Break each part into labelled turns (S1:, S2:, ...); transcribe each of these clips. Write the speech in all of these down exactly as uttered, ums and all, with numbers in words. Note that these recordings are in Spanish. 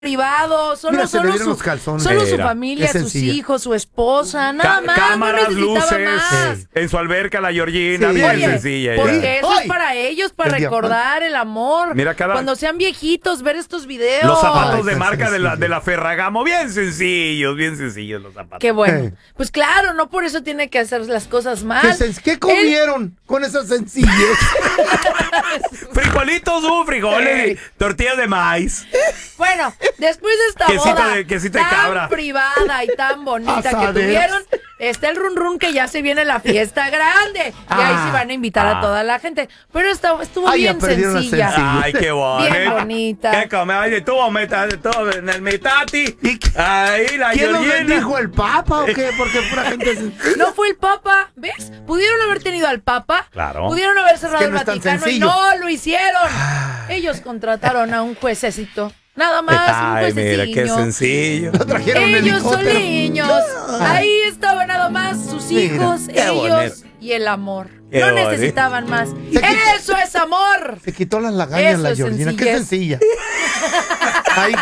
S1: privado, solo,
S2: Mira,
S1: solo, su,
S2: los calzones.
S1: solo su
S3: Era.
S1: familia,
S2: Es
S1: sus
S2: sencilla.
S1: hijos, su esposa, nada
S3: Ca-
S1: más.
S3: cámaras,
S1: no necesitaba
S3: luces,
S1: más.
S2: Sí.
S3: en su alberca la Georgina,
S2: Sí.
S3: bien
S1: Oye,
S3: sencilla. ya.
S1: porque eso
S2: Ay.
S1: es para ellos, para
S2: El
S1: recordar el amor.
S3: Mira, cada-
S1: Cuando sean viejitos, ver estos videos.
S3: Los zapatos
S2: Ay,
S3: de
S2: tan
S3: marca de la,
S2: sencillo.
S3: de la Ferragamo, bien sencillos, bien sencillos los zapatos.
S1: Qué bueno.
S2: Sí.
S1: Pues claro, no por eso tiene que hacer las cosas mal.
S2: ¿Qué, sen- ¿Qué comieron con esa sencillez?
S3: Frijolitos, uh, frijoles, tortillas de maíz.
S1: Bueno, después de esta
S3: Quesito
S1: boda
S3: de- quesito de
S1: tan
S3: cabra.
S1: privada y tan bonita que
S2: Asaderos.
S1: tuvieron, está el run run que ya se viene la fiesta grande. Y ahí
S2: Ah.
S1: sí van a invitar
S3: Ah.
S1: a toda la gente. Pero esta, estuvo
S2: Ay, ya
S1: bien
S2: perdieron la
S1: sencilla.
S2: sencilla.
S3: Ay, qué bonita.
S1: Bien bonita.
S3: ¿Qué come? Ay, de todo, meta, de todo, en el metati.
S2: ¿Y qué-
S3: Ahí la
S2: ¿Quién nos
S3: Georgina.
S2: bendijo, el Papa o qué? Porque pura gente sencilla.
S1: No fue el Papa, ¿ves? Pudieron haber tenido al Papa.
S3: Claro.
S1: Pudieron haber cerrado
S2: que
S1: el
S2: no es tan
S1: Vaticano y
S2: sencillo.
S1: no lo hicieron. Ellos contrataron a un juececito. Nada más, un
S3: Ay, mira, qué
S1: juececillo.
S3: sencillo.
S2: Lo trajeron en
S1: Ellos
S2: helicóptero.
S1: soliños. Ahí estaba nada más sus
S2: Mira,
S1: hijos,
S3: qué
S1: ellos
S3: bonito.
S1: y el amor.
S3: Qué
S1: no
S3: bonito.
S1: necesitaban más.
S2: Se quitó-
S1: ¡Eso es amor!
S2: Se quitó las lagañas
S1: Eso
S2: la
S1: es
S2: Georgina. Qué sencilla. Ay,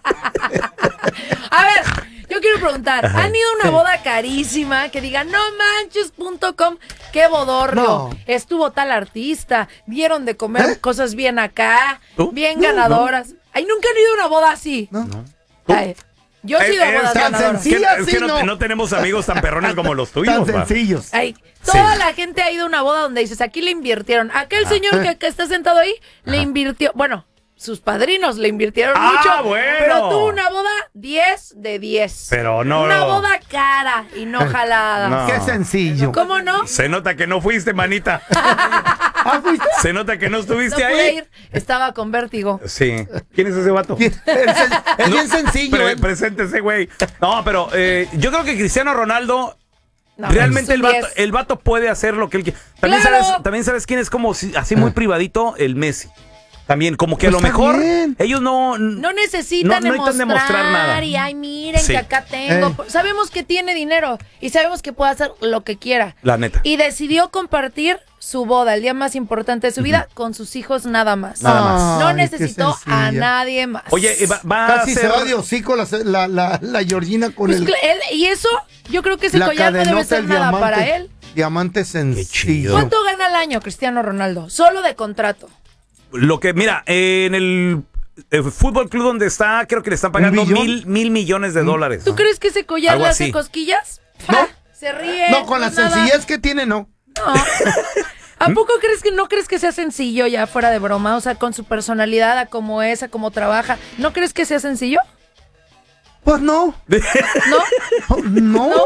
S1: A ver, yo quiero preguntar, ¿han ido a una boda carísima que digan no manches punto com? ¡Qué bodorrio!
S2: No.
S1: Estuvo tal artista, dieron de comer
S2: ¿Eh?
S1: cosas bien acá,
S3: ¿Tú?
S1: bien
S2: No,
S1: ganadoras. Ay, nunca han ido a una boda así.
S2: no.
S1: Ay, yo he
S3: Eh,
S1: ido a
S3: eh,
S1: bodas
S2: tan
S1: ganadoras.
S3: Es que,
S2: Sí,
S3: es que
S2: así
S3: no,
S2: no.
S3: no tenemos amigos tan perrones como los tuyos.
S2: Tan
S3: pa.
S2: sencillos.
S1: Ay, toda
S3: Sí.
S1: la gente ha ido a una boda donde dices, aquí le invirtieron. Aquel señor que, que está sentado ahí, le invirtió, bueno, sus padrinos le invirtieron
S3: Ah,
S1: mucho.
S3: bueno.
S1: Pero tuvo una boda diez de diez.
S3: Pero no,
S1: Una
S3: no.
S1: boda cara y no jalada.
S3: No.
S2: Qué sencillo.
S1: ¿Cómo no?
S3: Se nota que no fuiste, manita.
S2: Ah, ¿fuiste?
S3: Se nota que no
S1: No
S3: estuviste
S1: pude
S3: ahí.
S1: ir, estaba con vértigo.
S3: Sí. ¿Quién es ese vato?
S2: Es, es bien sencillo.
S3: Pre-
S2: ¿eh?
S3: preséntese, güey. No, pero eh, yo creo que Cristiano Ronaldo
S1: No,
S3: realmente
S1: es
S3: el
S1: un
S3: vato,
S1: diez.
S3: el vato puede hacer lo que él quiere. También,
S1: ¡Claro!
S3: sabes, también sabes quién es como si- así muy privadito, el Messi. También, como que a
S2: Pues
S3: lo
S2: está
S3: mejor
S2: bien.
S3: ellos no.
S1: No necesitan,
S3: No- no necesitan demostrar nada.
S1: Y ay, miren
S3: Sí.
S1: que acá tengo.
S2: Eh.
S1: Sabemos que tiene dinero y sabemos que puede hacer lo que quiera.
S3: La neta.
S1: Y decidió compartir su boda, el día más importante de su vida, con sus hijos nada más.
S3: Nada más.
S1: No
S2: Ay, qué
S1: necesitó a
S2: sencilla.
S1: nadie más.
S3: Oye, eh, va, va
S2: Casi
S3: a
S2: se
S3: ser.
S2: va de hocico la, la, la, la Georgina con
S1: Pues
S2: el.
S1: cl- él- y eso, yo creo que ese
S2: la
S1: collar no debe
S2: cadenota,
S1: ser
S2: el
S1: nada
S2: diamante.
S1: para él.
S2: Diamante
S3: chido.
S2: sencillo.
S1: ¿Cuánto gana al año Cristiano Ronaldo? Solo de contrato.
S3: Lo que, mira, eh, en el, el fútbol club donde está, creo que le están pagando
S2: billón?
S3: mil, mil millones de dólares.
S1: ¿Tú crees que ese collar
S3: Algo
S1: le hace
S3: así.
S1: cosquillas?
S2: No.
S1: ¡Ja! Se ríe.
S2: No, con la
S1: es nada.
S2: sencillez que tiene, no.
S1: No. ¿A poco crees que no crees que sea sencillo ya fuera de broma? O sea, con su personalidad, a cómo es, a cómo trabaja. ¿No crees que sea sencillo?
S2: Pues no.
S1: ¿No?
S2: No.
S1: ¿No?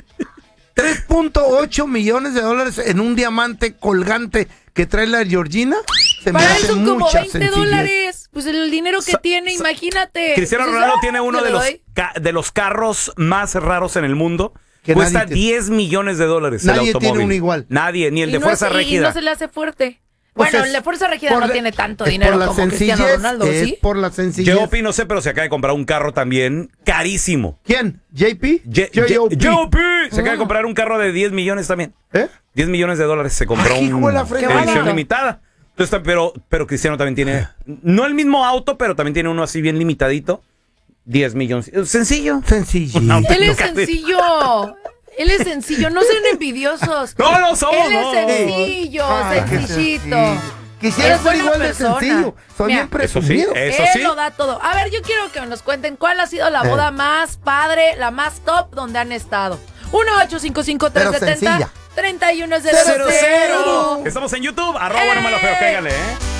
S2: tres punto ocho millones de dólares en un diamante colgante que trae la Georgina. Se me
S1: Para él
S2: hace
S1: son como
S2: mucha
S1: veinte
S2: sencillez.
S1: dólares. Pues el dinero que
S3: Sa-
S1: tiene,
S3: sa-
S1: imagínate.
S3: Cristiano
S1: Dices,
S3: Ronaldo
S1: "Ah,
S3: tiene uno
S1: te
S3: de
S1: lo
S3: los,
S1: doy".
S3: ca- de los carros más raros en el mundo.
S2: Que
S3: Cuesta
S2: nadie te-
S3: diez millones de dólares el
S2: Nadie tiene
S3: automóvil.
S2: uno igual.
S3: Nadie, ni el
S1: Y
S3: de
S1: no
S3: Fuerza
S1: es- y-
S3: Régida.
S1: Y no se le hace fuerte.
S2: Pues
S1: Bueno,
S2: es-
S1: el de Fuerza Régida
S2: por
S1: no
S2: la-
S1: tiene tanto
S2: es
S1: dinero
S2: por la
S1: como Cristiano
S2: sencillez,
S1: Ronaldo,
S2: es
S1: ¿sí?
S2: por la sencillez.
S3: J O P no sé, pero se acaba de comprar un carro también carísimo.
S2: ¿Quién? ¿J P?
S3: J-
S2: J O P.
S3: J O P se acaba
S1: Ah.
S3: de comprar un carro de diez millones también.
S2: ¿Eh?
S3: diez millones de dólares se compró
S2: Ay, hijo de la
S3: un
S2: fregada.
S1: Qué
S3: edición
S1: bonito.
S3: limitada. Entonces, ta- pero, pero Cristiano también tiene, no el mismo auto, pero también tiene uno así bien limitadito. diez millones. Sencillo.
S2: Sencillo.
S3: No,
S1: Él es
S3: Casi.
S1: sencillo. Él es sencillo. No sean envidiosos.
S3: No, no somos,
S1: Él es
S3: no.
S1: sencillo,
S2: Ay, qué
S1: sencillito.
S2: sencillo. Quisiera
S1: Es
S2: ser
S1: buena
S2: igual de
S1: persona.
S2: sencillo. Soy
S1: Mira,
S2: bien
S3: Eso sí,
S2: presumido.
S3: eso
S1: Él
S3: sí.
S1: lo da todo. A ver, yo quiero que nos cuenten cuál ha sido la
S2: Eh.
S1: boda más padre, la más top donde han estado. uno ocho cinco cinco tres siete
S2: Pero
S1: cero
S2: sencilla.
S1: tres uno cero
S2: Cero,
S1: cero.
S3: Estamos en YouTube, arroba no me lo feo, cáigale, ¿eh?